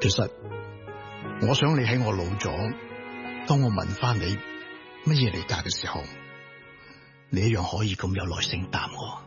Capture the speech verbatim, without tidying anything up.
其實我想你喺我老咗，當我問翻你乜嘢嚟嫁嘅時候，你一樣可以咁有耐性答我。